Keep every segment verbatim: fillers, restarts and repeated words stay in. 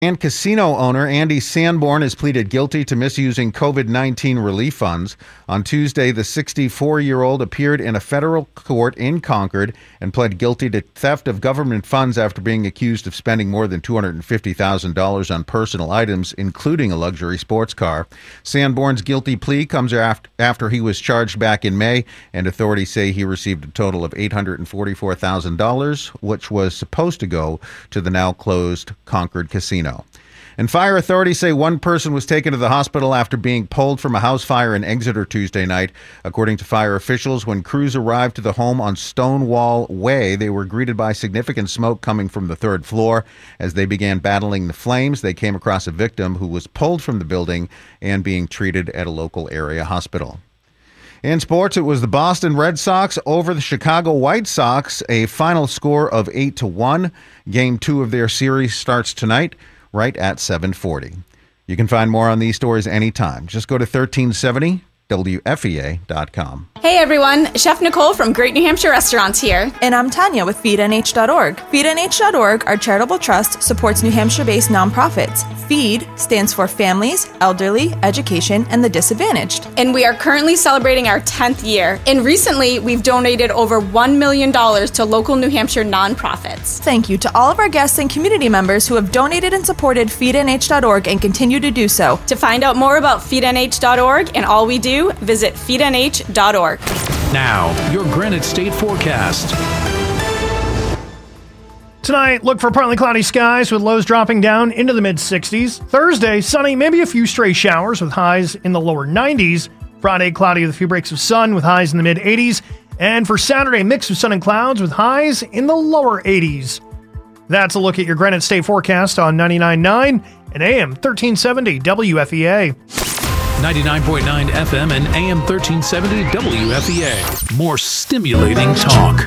And casino owner Andy Sanborn has pleaded guilty to misusing COVID nineteen relief funds. On Tuesday, the sixty-four-year-old appeared in a federal court in Concord and pled guilty to theft of government funds after being accused of spending more than two hundred fifty thousand dollars on personal items, including a luxury sports car. Sanborn's guilty plea comes after he was charged back in May, and authorities say he received a total of eight hundred forty-four thousand dollars, which was supposed to go to the now-closed Concord casino. And fire authorities say one person was taken to the hospital after being pulled from a house fire in Exeter Tuesday night. According to fire officials, when crews arrived to the home on Stonewall Way, they were greeted by significant smoke coming from the third floor. As they began battling the flames, they came across a victim who was pulled from the building and being treated at a local area hospital. In sports, it was the Boston Red Sox over the Chicago White Sox, a final score of eight to one. Game two of their series starts tonight, right at seven forty. You can find more on these stories anytime. Just go to thirteen seventy W F E A dot com. Hey everyone, Chef Nicole from Great New Hampshire Restaurants here. And I'm Tanya with feed N H dot org. feed N H dot org, our charitable trust, supports New Hampshire-based nonprofits. FEED stands for Families, Elderly, Education, and the Disadvantaged. And we are currently celebrating our tenth year. And recently, we've donated over one million dollars to local New Hampshire nonprofits. Thank you to all of our guests and community members who have donated and supported feed N H dot org and continue to do so. To find out more about feed N H dot org and all we do, visit feed N H dot org. Now, your Granite State forecast. Tonight, look for partly cloudy skies with lows dropping down into the mid-sixties. Thursday, sunny, maybe a few stray showers with highs in the lower nineties. Friday, cloudy with a few breaks of sun with highs in the mid-eighties. And for Saturday, mix of sun and clouds with highs in the lower eighties. That's a look at your Granite State forecast on ninety-nine point nine and A M thirteen seventy W F E A. ninety-nine point nine F M and A M thirteen seventy W F E A. More stimulating talk.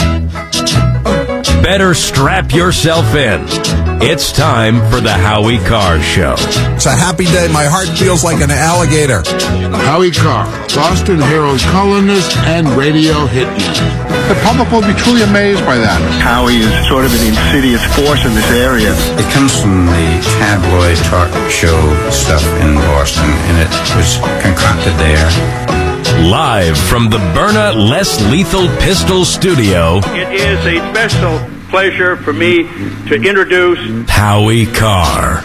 Better strap yourself in. It's time for the Howie Carr Show. It's a happy day. My heart feels like an alligator. Howie Carr, Boston Herald columnist and radio hitman. The public will be truly amazed by that. Howie is sort of an insidious force in this area. It comes from the tabloid talk show stuff in Boston, and it was concocted there. Live from the Byrna Less Lethal Pistol Studio, it is a special pleasure for me to introduce Howie Carr.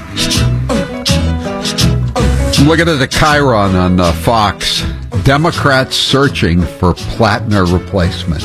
Looking at the Chiron on uh, Fox, Democrats searching for Plattner replacement.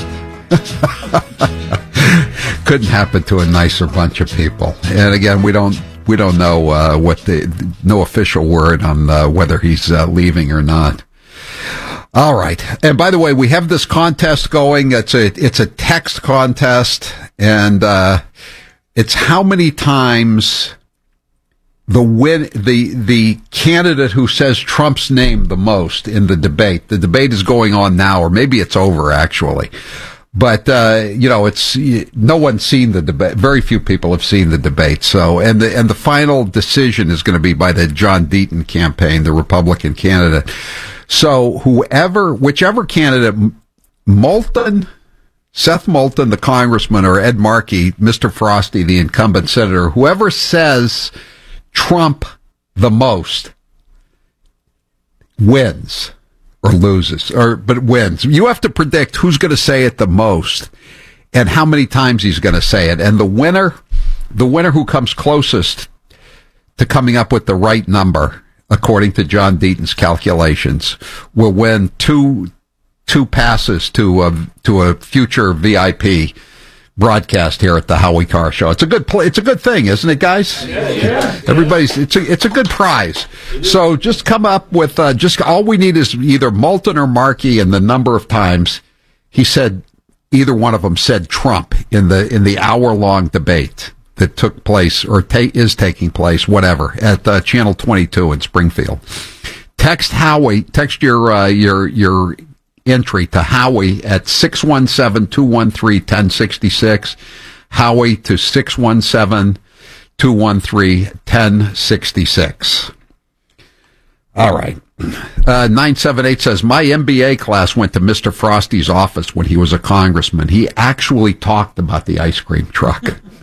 Couldn't happen to a nicer bunch of people. And again, we don't we don't know uh, what the no official word on uh, whether he's uh, leaving or not. All right. And by the way, we have this contest going. It's a it's a text contest, and uh, it's how many times the win the the candidate who says Trump's name the most in the debate. The debate is going on now, or maybe it's over actually. But, uh, you know, it's, no one's seen the debate. Very few people have seen the debate. So, and the, and the final decision is going to be by the John Deaton campaign, the Republican candidate. So whoever, whichever candidate, Moulton, Seth Moulton, the congressman, or Ed Markey, Mister Frosty, the incumbent senator, whoever says Trump the most wins. Or loses, or but wins. You have to predict who's going to say it the most, and how many times he's going to say it. And the winner, the winner who comes closest to coming up with the right number, according to John Deaton's calculations, will win two two passes to a to a future V I P broadcast here at the Howie Carr Show. It's a good play. It's a good thing, isn't it, guys? Yeah, yeah. Everybody's. It's a it's a good prize. So just come up with uh, just all we need is either Moulton or Markey, and the number of times he said either one of them said Trump in the in the hour long debate that took place or ta- is taking place, whatever, at uh, Channel twenty-two in Springfield. Text Howie. Text your uh, your your. entry to Howie at six one seven, two one three, one zero six six. Howie to six one seven, two one three, one zero six six. All right. Uh, nine seven eight says, my M B A class went to Mister Frosty's office when he was a congressman. He actually talked about the ice cream truck.